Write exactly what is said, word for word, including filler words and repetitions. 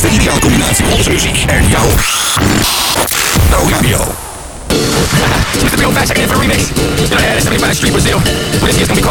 De ideale combinatie van onze muziek en jou. No Radio. Mister three oh five checking in for a remix. You know, I had somebody by the street Brazil. But this year's gonna be